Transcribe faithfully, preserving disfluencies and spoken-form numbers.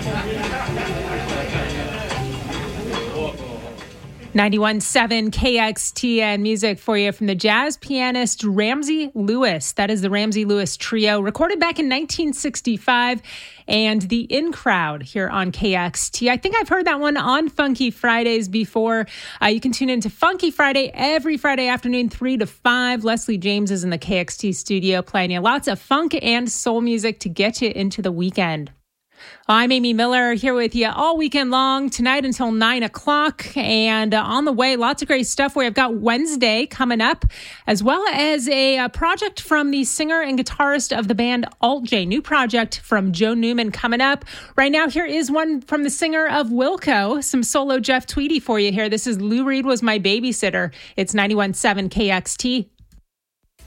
ninety-one point seven K X T N music for you from the jazz pianist Ramsey Lewis. That is the Ramsey Lewis Trio, recorded back in nineteen sixty-five, and the In Crowd here on K X T. I think I've heard that one on Funky Fridays before. Uh, you can tune into Funky Friday every Friday afternoon, three to five. Leslie James is in the K X T studio playing you lots of funk and soul music to get you into the weekend. I'm Amy Miller here with you all weekend long, tonight until nine o'clock. And uh, on the way, lots of great stuff. We've got Wednesday coming up, as well as a, a project from the singer and guitarist of the band Alt J. New project from Joe Newman coming up. Right now, here is one from the singer of Wilco, some solo Jeff Tweedy for you here. This is Lou Reed Was My Babysitter. It's ninety-one point seven K X T.